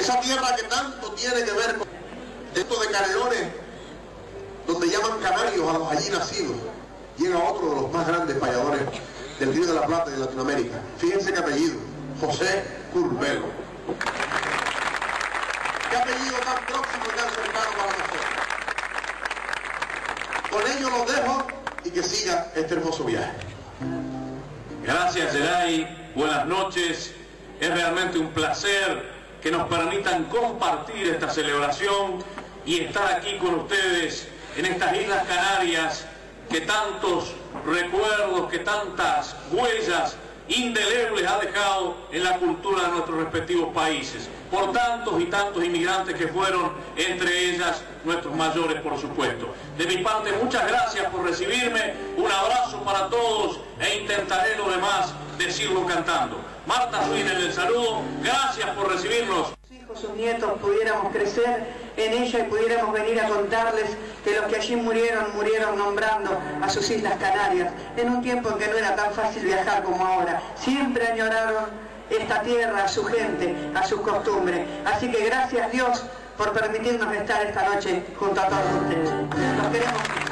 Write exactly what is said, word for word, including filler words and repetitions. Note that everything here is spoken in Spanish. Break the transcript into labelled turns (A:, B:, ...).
A: Esa tierra que tanto tiene que ver con esto de Canelones, donde llaman canarios a los allí nacidos, llega otro de los más grandes payadores del Río de la Plata y de Latinoamérica. Fíjense qué apellido, José Curbelo. Qué apellido tan próximo y tan cercano para nosotros. Con ello los dejo y que siga este hermoso viaje.
B: Gracias, Geray. Buenas noches. Es realmente un placer que nos permitan compartir esta celebración y estar aquí con ustedes en estas Islas Canarias que tantos recuerdos, que tantas huellas indelebles ha dejado en la cultura de nuestros respectivos países, por tantos y tantos inmigrantes que fueron, entre ellas nuestros mayores, por supuesto. De mi parte, muchas gracias por recibirme, un abrazo para todos e intentaré lo demás decirlo cantando. Marta Swin en el saludo, gracias por recibirnos.
C: Sus hijos, sus nietos pudiéramos crecer en ella y pudiéramos venir a contarles que los que allí murieron, murieron nombrando a sus Islas Canarias, en un tiempo en que no era tan fácil viajar como ahora. Siempre añoraron esta tierra, a su gente, a sus costumbres. Así que gracias Dios por permitirnos estar esta noche junto a todos ustedes. Los queremos.